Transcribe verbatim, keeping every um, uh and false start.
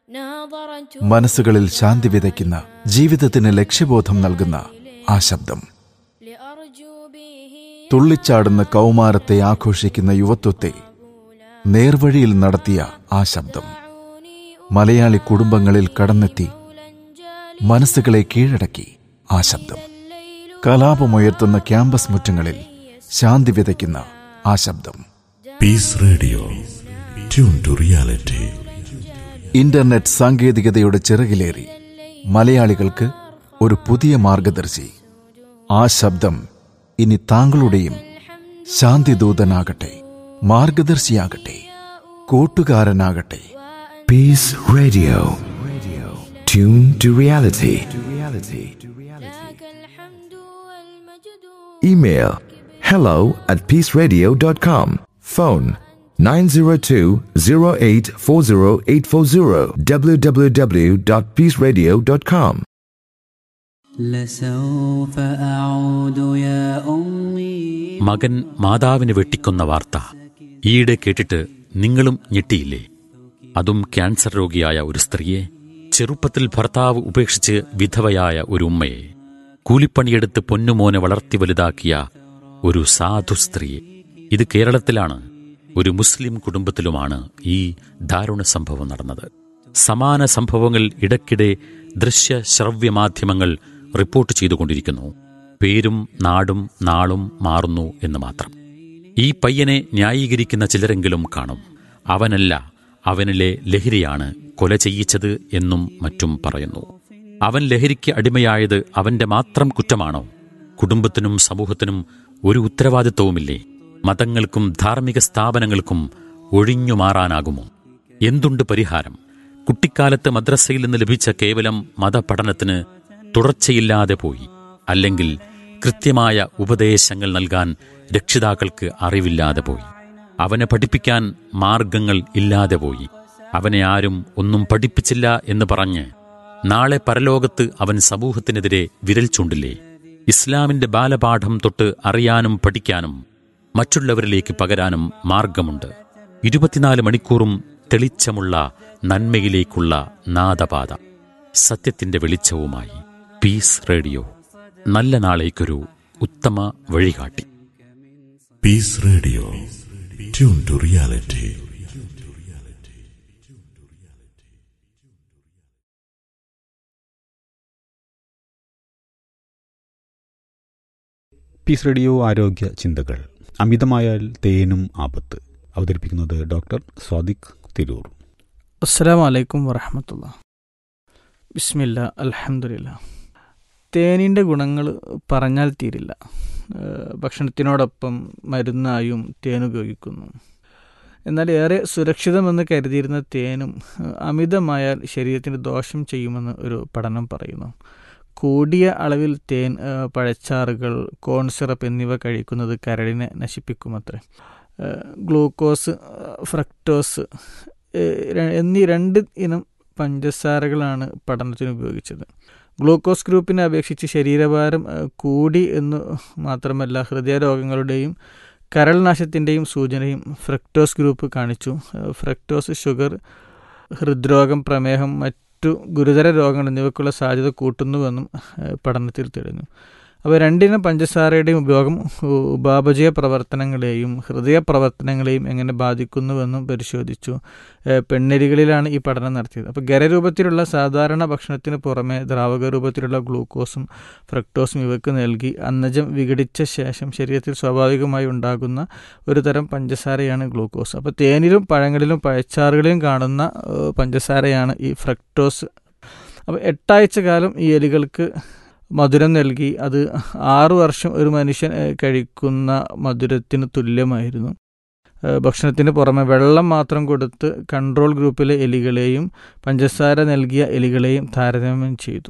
മനസ്സുകളിൽ ശാന്തി വിതയ്ക്കുന്ന, ജീവിതത്തിന് ലക്ഷ്യബോധം നൽകുന്ന ആ ശബ്ദം. തുള്ളിച്ചാടുന്ന കൗമാരത്തെ ആഘോഷിക്കുന്ന യുവത്വത്തെ നേർവഴിയിൽ നടത്തിയ ആ ശബ്ദം. മലയാളി കുടുംബങ്ങളിൽ കടന്നെത്തി മനസ്സുകളെ കീഴടക്കി ആ ശബ്ദം. കലാപമുയർത്തുന്ന ക്യാമ്പസ് മുറ്റങ്ങളിൽ ശാന്തി വിതയ്ക്കുന്ന ആ ശബ്ദം. Piece radio, tune to reality. Internet സാങ്കേതികതയുടെ ചിറകിലേറി മലയാളികൾക്ക് ഒരു പുതിയ മാർഗദർശി. ആ ശബ്ദം ഇനി താങ്കളുടെയും ശാന്തിദൂതനാകട്ടെ, മാർഗദർശിയാകട്ടെ, കൂട്ടുകാരനാകട്ടെ. Piece radio, tune to reality. Email hello at peaceradio dot com. Phone nine zero two zero eight four zero eight four zero. w w w dot peace radio dot com. മകൻ മാതാവിനെ വെട്ടിക്കൊന്ന വാർത്ത ഈയിടെ കേട്ടിട്ട് നിങ്ങളും ഞെട്ടിയില്ലേ? അതും ക്യാൻസർ രോഗിയായ ഒരു സ്ത്രീയെ, ചെറുപ്പത്തിൽ ഭർത്താവ് ഉപേക്ഷിച്ച് വിധവയായ ഒരു ഉമ്മയെ, കൂലിപ്പണിയെടുത്ത് പൊന്നുമോനെ വളർത്തി വലുതാക്കിയ ഒരു സാധു സ്ത്രീയെ. ഇത് കേരളത്തിലാണ്, ഒരു മുസ്ലിം കുടുംബത്തിലുമാണ് ഈ ദാരുണ സംഭവം നടന്നത്. സമാന സംഭവങ്ങൾ ഇടയ്ക്കിടെ ദൃശ്യ ശ്രവ്യ മാധ്യമങ്ങൾ റിപ്പോർട്ട് ചെയ്തുകൊണ്ടിരിക്കുന്നു. പേരും നാടും നാളും മാറുന്നു എന്ന് മാത്രം. ഈ പയ്യനെ ന്യായീകരിക്കുന്ന ചിലരെങ്കിലും കാണും. അവനല്ല, അവനിലെ ലഹരിയാണ് കൊല ചെയ്യിച്ചത് എന്നും മറ്റും പറയുന്നു. അവൻ ലഹരിക്ക് അടിമയായത് അവന്റെ മാത്രം കുറ്റമാണോ? കുടുംബത്തിനും സമൂഹത്തിനും ഒരു ഉത്തരവാദിത്വവുമില്ലേ? മതങ്ങൾക്കും ധാർമ്മിക സ്ഥാപനങ്ങൾക്കും ഒഴിഞ്ഞു മാറാനാകുമോ? എന്തുണ്ട് പരിഹാരം? കുട്ടിക്കാലത്ത് മദ്രസയിൽ നിന്ന് ലഭിച്ച കേവലം മതപഠനത്തിന് തുടർച്ചയില്ലാതെ പോയി, അല്ലെങ്കിൽ കൃത്യമായ ഉപദേശങ്ങൾ നൽകാൻ രക്ഷിതാക്കൾക്ക് അറിവില്ലാതെ പോയി, അവനെ പഠിപ്പിക്കാൻ മാർഗങ്ങൾ ഇല്ലാതെ പോയി, അവനെ ആരും ഒന്നും പഠിപ്പിച്ചില്ല എന്ന് പറഞ്ഞ് നാളെ പരലോകത്ത് അവൻ സമൂഹത്തിനെതിരെ വിരൽ ചൂണ്ടില്ലേ? ഇസ്ലാമിന്റെ ബാലപാഠം തൊട്ട് അറിയാനും പഠിക്കാനും മറ്റുള്ളവരിലേക്ക് പകരാനും മാർഗമുണ്ട്. ഇരുപത്തിനാല് മണിക്കൂറും തെളിച്ചമുള്ള നന്മയിലേക്കുള്ള നാദപാത, സത്യത്തിന്റെ വെളിച്ചവുമായി പീസ് റേഡിയോ. നല്ല നാളേക്കൊരു ഉത്തമ വഴികാട്ടി. Piece radio, tune to reality. Piece radio ആരോഗ്യ ചിന്തകൾ. അമിതമായാൽ തേനും ആപത്ത്. അവതരിപ്പിക്കുന്നത് ഡോക്ടർ സ്വാദിഖ് തിരൂർ. അസ്സലാമു അലൈക്കും വറഹ്മത്തുള്ളാഹി. ബിസ്മില്ലാ, അൽഹംദുലില്ലാ. തേനിൻ്റെ ഗുണങ്ങൾ പറഞ്ഞാൽ തീരില്ല. ഭക്ഷണത്തിനോടൊപ്പം മരുന്നായും തേൻ ഉപയോഗിക്കുന്നു. എന്നാൽ ഏറെ സുരക്ഷിതമെന്ന് കരുതിയിരുന്ന തേനും അമിതമായാൽ ശരീരത്തിന് ദോഷം ചെയ്യുമെന്ന് ഒരു പഠനം പറയുന്നു. കൂടിയ അളവിൽ തേൻ, പഴച്ചാറുകൾ, കോൺ സിറപ്പ് എന്നിവ കഴിക്കുന്നത് കരളിനെ നശിപ്പിക്കുമത്രേ. ഗ്ലൂക്കോസ്, ഫ്രക്ടോസ് എന്നീ രണ്ട് ഇനം പഞ്ചസാരകളാണ് പഠനത്തിന് ഉപയോഗിച്ചത്. ഗ്ലൂക്കോസ് ഗ്രൂപ്പിനെ അപേക്ഷിച്ച് ശരീരഭാരം കൂടി എന്ന് മാത്രമല്ല, ഹൃദയരോഗങ്ങളുടെയും കരൾ നാശത്തിൻ്റെയും സൂചനയും ഫ്രക്ടോസ് ഗ്രൂപ്പ് കാണിച്ചു. ഫ്രക്ടോസ് ഷുഗർ, ഹൃദ്രോഗം, പ്രമേഹം, മറ്റു ഗുരുതര രോഗങ്ങൾ എന്നിവയ്ക്കുള്ള സാധ്യത കൂട്ടുന്നുവെന്നും പഠനത്തിൽ തെളിഞ്ഞു. അപ്പോൾ രണ്ടിനം പഞ്ചസാരയുടെയും ഉപയോഗം ഉപാപചയ പ്രവർത്തനങ്ങളെയും ഹൃദയ പ്രവർത്തനങ്ങളെയും എങ്ങനെ ബാധിക്കുന്നുവെന്നും പരിശോധിച്ചു. പെണ്ണെലികളിലാണ് ഈ പഠനം നടത്തിയത്. അപ്പോൾ ഖരരൂപത്തിലുള്ള സാധാരണ ഭക്ഷണത്തിന് പുറമെ ദ്രാവക രൂപത്തിലുള്ള ഗ്ലൂക്കോസും ഫ്രക്ടോസും ഇവയ്ക്ക് നൽകി അന്നജം വിഘടിച്ച ശേഷം ശരീരത്തിൽ സ്വാഭാവികമായി ഉണ്ടാകുന്ന ഒരു തരം പഞ്ചസാരയാണ് ഗ്ലൂക്കോസ്. അപ്പോൾ തേനിലും പഴങ്ങളിലും പഴച്ചാറുകളിലും കാണുന്ന പഞ്ചസാരയാണ് ഈ ഫ്രക്ടോസ്. അപ്പോൾ എട്ടാഴ്ച കാലം ഈ എലികൾക്ക് മധുരം നൽകി. അത് ആറു വർഷം ഒരു മനുഷ്യൻ കഴിക്കുന്ന മധുരത്തിന് തുല്യമായിരുന്നു. ഭക്ഷണത്തിന് പുറമെ വെള്ളം മാത്രം കൊടുത്ത് കൺട്രോൾ ഗ്രൂപ്പിലെ എലികളെയും പഞ്ചസാര നൽകിയ എലികളെയും താരതമ്യം ചെയ്തു.